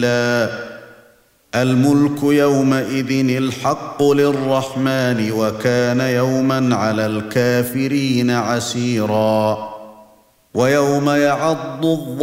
الملك يومئذ الحق للرحمن وكان يوما على الكافرين عسيرا ويوم يعض